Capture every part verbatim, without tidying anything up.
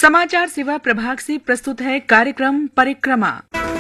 समाचार सेवा प्रभाग से प्रस्तुत है कार्यक्रम परिक्रमा।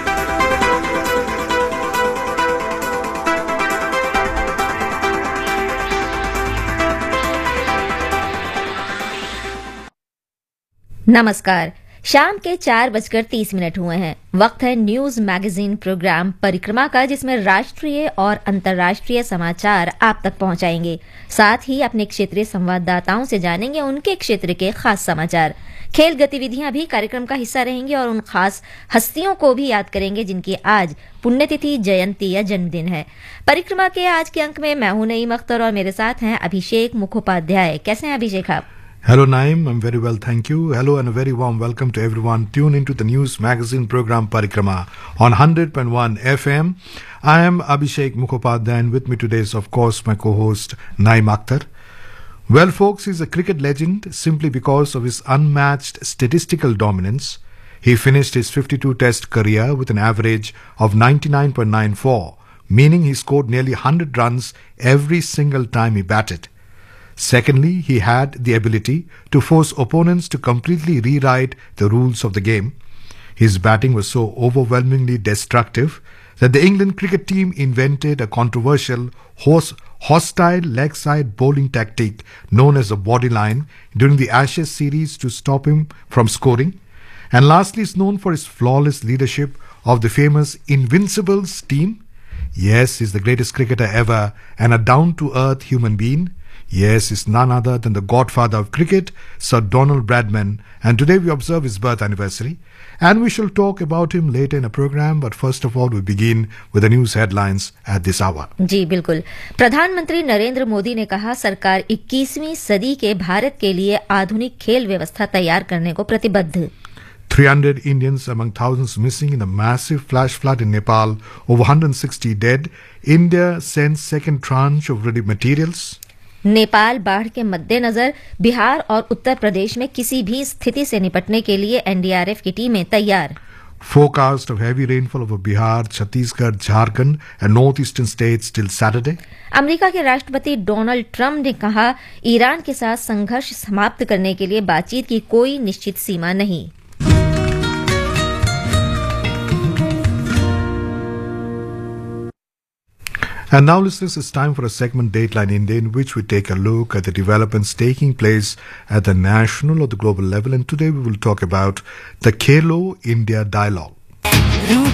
नमस्कार। शाम के चार बजकर तीस मिनट हुए हैं। वक्त है न्यूज मैगजीन प्रोग्राम परिक्रमा का, जिसमें राष्ट्रीय और अंतर्राष्ट्रीय समाचार आप तक पहुंचाएंगे। साथ ही अपने क्षेत्रीय संवाददाताओं से जानेंगे उनके क्षेत्र के खास समाचार। खेल गतिविधियां भी कार्यक्रम का हिस्सा रहेंगी और उन खास हस्तियों को भी याद करेंगे जिनकी आज पुण्यतिथि, जयंती या जन्मदिन है। परिक्रमा के आज के अंक में मैं हूं नईम अख्तर और मेरे साथ हैं अभिषेक मुखोपाध्याय। कैसे हैं अभिषेक आप? Hello Naim, I'm very well, thank you. Hello and a very warm welcome to everyone. Tune into the news magazine program Parikrama on one hundred point one F M. I am Abhishek Mukhopadhyay and with me today is of course my co-host Naim Akhtar. Well folks, he's a cricket legend simply because of his unmatched statistical dominance. He finished his fifty-two test career with an average of ninety-nine point nine four, meaning he scored nearly one hundred runs every single time he batted. Secondly, he had the ability to force opponents to completely rewrite the rules of the game. His batting was so overwhelmingly destructive that the England cricket team invented a controversial horse, hostile leg side bowling tactic known as the bodyline during the Ashes series to stop him from scoring. And lastly, is known for his flawless leadership of the famous Invincibles team. Yes, he's the greatest cricketer ever and a down-to-earth human being. Yes, he's none other than the godfather of cricket, Sir Donald Bradman, and today we observe his birth anniversary. And we shall talk about him later in the program, but first of all we begin with the news headlines at this hour. जी बिल्कुल। प्रधानमंत्री नरेंद्र मोदी ने कहा, सरकार इक्कीसवीं सदी के भारत के लिए आधुनिक खेल व्यवस्था तैयार करने को प्रतिबद्ध। three hundred Indians among thousands missing in a massive flash flood in Nepal, over one hundred sixty dead. India sends second tranche of relief materials. Nepal बाढ़ के मद्देनजर बिहार और उत्तर प्रदेश में किसी भी स्थिति से निपटने के लिए एन डी आर एफ की टीमें तैयार। Forecast of heavy rainfall over Bihar, Chhattisgarh, Jharkhand and northeastern states till Saturday. America के राष्ट्रपति डोनाल्ड ट्रंप ने कहा, ईरान के साथ संघर्ष समाप्त करने के लिए बातचीत की कोई निश्चित सीमा नहीं। And now listeners, it's time for a segment Dateline India in which we take a look at the developments taking place at the national or the global level, and today we will talk about the Khelo India Dialogue.